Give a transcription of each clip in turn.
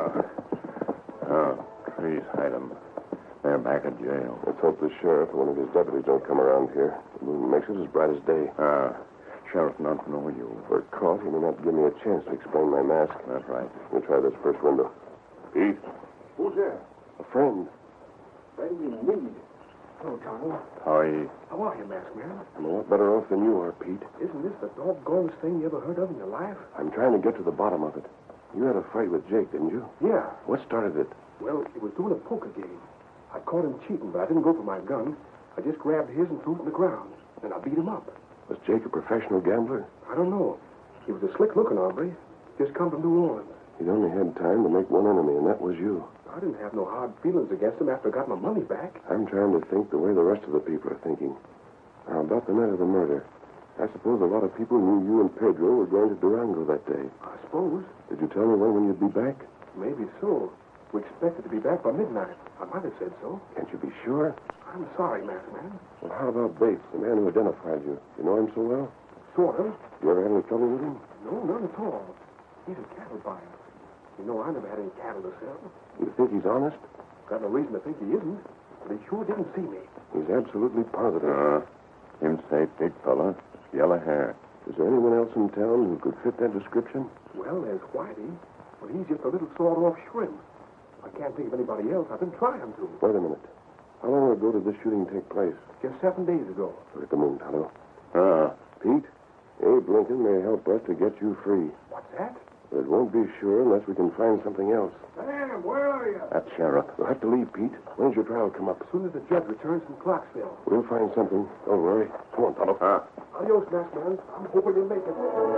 Oh, trees hide them. They're back at jail. Let's hope the sheriff or one of his deputies don't come around here. It makes it as bright as day. Sheriff not know you. If we're caught, he may not give me a chance to explain my mask. That's right. Let me try this first window. Pete? Who's there? A friend. Friend you need. Hello, Tonto. How are you? How are you, masked man? I'm a lot better off than you are, Pete. Isn't this the doggonest thing you ever heard of in your life? I'm trying to get to the bottom of it. You had a fight with Jake, didn't you? Yeah. What started it? Well, it was doing a poker game. I caught him cheating, but I didn't go for my gun. I just grabbed his and threw it in the ground. Then I beat him up. Was Jake a professional gambler? I don't know. He was a slick-looking hombre. Just come from New Orleans. He'd only had time to make one enemy, and that was you. I didn't have no hard feelings against him after I got my money back. I'm trying to think the way the rest of the people are thinking. Now, about the night of the murder. I suppose a lot of people knew you and Pedro were going to Durango that day. I suppose. Did you tell anyone when you'd be back? Maybe so. We expected to be back by midnight. I might have said so. Can't you be sure? I'm sorry, masked man. Well, how about Bates, the man who identified you? You know him so well? Sort of. You ever had any trouble with him? No, none at all. He's a cattle buyer. You know, I never had any cattle to sell. You think he's honest? Got no reason to think he isn't, but he sure didn't see me. He's absolutely positive. Him say big fella, yellow hair. Is there anyone else in town who could fit that description? Well, there's Whitey, but he's just a little sawed-off shrimp. I can't think of anybody else. I've been trying to. Wait a minute. How long ago did this shooting take place? Just 7 days ago. Look at the moon, Tonto. Pete? Abe Lincoln may help us to get you free. What's that? But it won't be sure unless we can find something else. Sam, where are you? That's Sheriff. We'll have to leave, Pete. When's your trial come up? As soon as the judge returns from Clarksville. We'll find something. Don't worry. Come on, Tonto. Adios, masked man. I'm hoping you'll make it.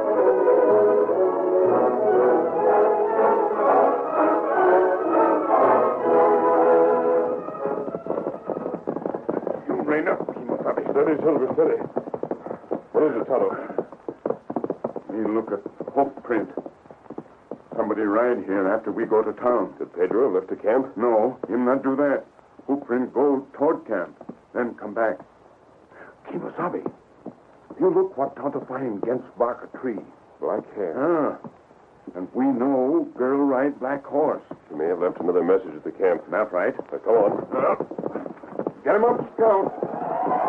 Rein up, Kimosabe. Steady, Silver, steady. What is it, Tonto? Me look at hoof print. Somebody ride here after we go to town. Did Pedro left the camp? No, him not do that. Hoof print go toward camp, then come back. Kimosabe, you look what Tonto find against bark a tree. Black hair. And we know girl ride black horse. He may have left another message at the camp. That's right. Now, come on. Get him up, Scout.